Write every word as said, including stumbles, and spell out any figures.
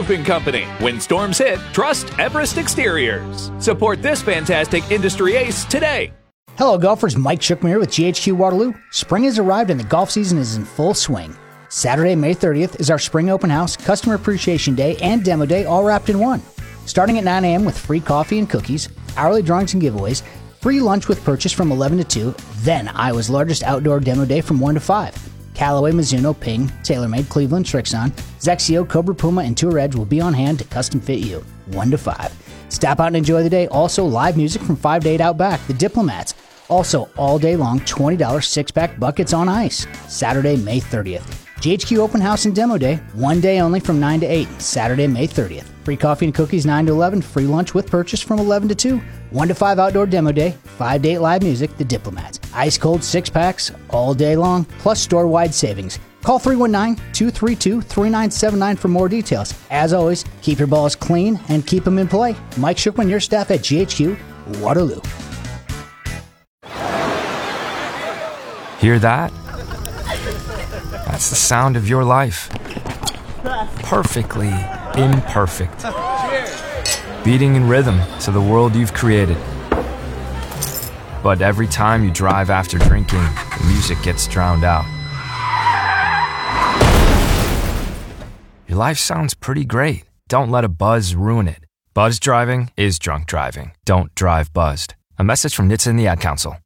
Roofing Company. When storms hit, trust Everest Exteriors. Support this fantastic industry ace today. Hello, golfers. Mike Shookman here with G H Q Waterloo. Spring has arrived and the golf season is in full swing. Saturday, May thirtieth is our Spring Open House, Customer Appreciation Day, and Demo Day all wrapped in one. Starting at nine a.m. with free coffee and cookies, hourly drawings and giveaways, free lunch with purchase from eleven to two, then Iowa's largest outdoor demo day from one to five. Callaway, Mizuno, Ping, TaylorMade, Cleveland, Trixon, Zexio, Cobra Puma, and Tour Edge will be on hand to custom fit you, one to five. Stop out and enjoy the day. Also, live music from five to eight out back, The Diplomats. Also, all day long, twenty dollars six-pack buckets on ice. Saturday, May thirtieth. G H Q Open House and Demo Day, one day only from nine to eight, Saturday, May thirtieth. Free coffee and cookies nine to eleven, free lunch with purchase from eleven to two, one to five outdoor demo day, five to eight live music, The Diplomats. Ice cold six packs all day long, plus store-wide savings. Call three one nine, two three two, three nine seven nine for more details. As always, keep your balls clean and keep them in play. Mike Shookman, your staff at G H Q Waterloo. Hear that? That's the sound of your life. Perfectly imperfect. Beating in rhythm to the world you've created. But every time you drive after drinking, the music gets drowned out. Your life sounds pretty great. Don't let a buzz ruin it. Buzz driving is drunk driving. Don't drive buzzed. A message from N H T S A and the Ad Council.